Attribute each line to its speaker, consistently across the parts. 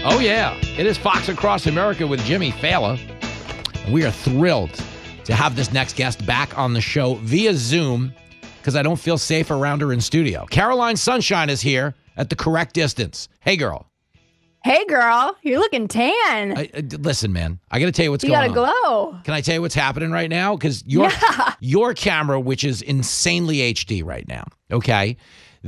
Speaker 1: Oh, yeah. It is Fox Across America with Jimmy Fallon. We are thrilled to have this next guest back on the show via Zoom because I don't feel safe around her in studio. Caroline Sunshine is here at the correct distance. Hey, girl.
Speaker 2: Hey, girl. You're looking tan.
Speaker 1: Listen, man, I got to tell you what's
Speaker 2: You
Speaker 1: going on.
Speaker 2: got to glow.
Speaker 1: Can I tell you what's happening right now? Because your camera, which is insanely HD right now, okay?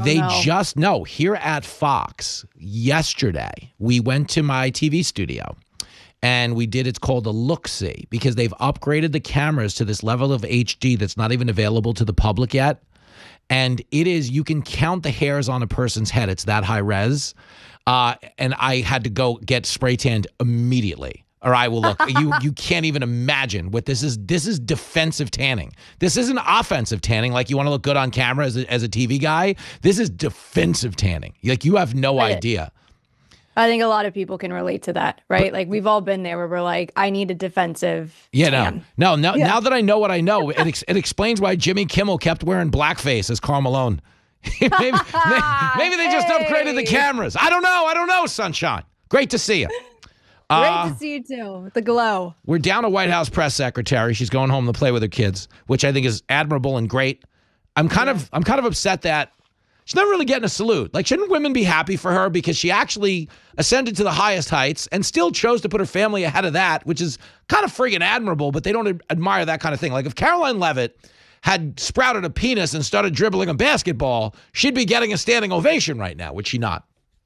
Speaker 1: Here at Fox yesterday, we went to my TV studio and it's called a look-see because they've upgraded the cameras to this level of HD that's not even available to the public yet. And you can count the hairs on a person's head. It's that high res. And I had to go get spray tanned immediately. Or I will look. You can't even imagine what this is. This is defensive tanning. This isn't offensive tanning like you want to look good on camera as a TV guy. This is defensive tanning. Like you have no idea.
Speaker 2: I think a lot of people can relate to that, right? Like we've all been there where we're like, I need a defensive tan.
Speaker 1: Now that I know what I know, it explains why Jimmy Kimmel kept wearing blackface as Karl Malone. maybe they just upgraded the cameras. I don't know, Sunshine. Great to see you.
Speaker 2: Great to see you too. The glow.
Speaker 1: We're down a White House press secretary. She's going home to play with her kids, which I think is admirable and great. I'm kind of upset that she's not really getting a salute. Like, shouldn't women be happy for her because she actually ascended to the highest heights and still chose to put her family ahead of that, which is kind of friggin' admirable, but they don't admire that kind of thing. Like if Caroline Leavitt had sprouted a penis and started dribbling a basketball, she'd be getting a standing ovation right now, would she not?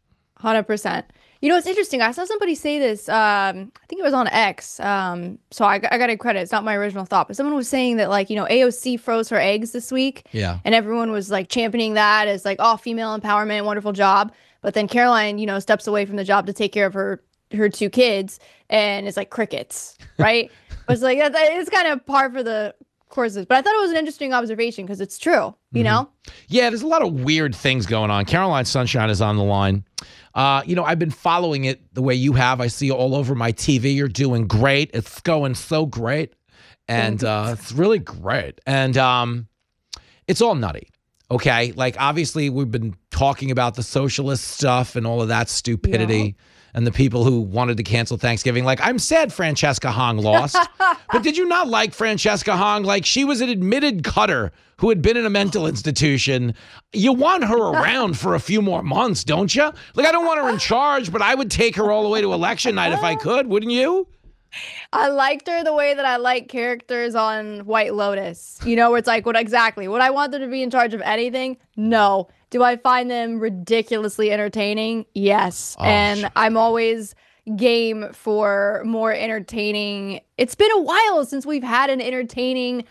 Speaker 2: 100%. You know, it's interesting. I saw somebody say this, I think it was on X. So I got to credit. It's not my original thought, but someone was saying that, like, you know, AOC froze her eggs this week.
Speaker 1: Yeah.
Speaker 2: And everyone was like championing that as like, oh, female empowerment, wonderful job. But then Caroline, you know, steps away from the job to take care of her two kids and it's like crickets, right? It's like, it's kind of par for the courses. But I thought it was an interesting observation because it's true, you know?
Speaker 1: Yeah, there's a lot of weird things going on. Caroline Sunshine is on the line. You know, I've been following it the way you have. I see you all over my TV. You're doing great. It's going so great. And it's really great. And it's all nutty. Okay? Like, obviously, we've been talking about the socialist stuff and all of that stupidity and the people who wanted to cancel Thanksgiving. Like, I'm sad Francesca Hong lost. But did you not like Francesca Hong? Like, she was an admitted cutter who had been in a mental institution. You want her around for a few more months, don't you? Like, I don't want her in charge, but I would take her all the way to election night if I could, wouldn't you?
Speaker 2: I liked her the way that I like characters on White Lotus. You know, where it's like, would I want them to be in charge of anything? No. Do I find them ridiculously entertaining? Yes. And I'm always game for more entertaining. It's been a while since we've had an entertaining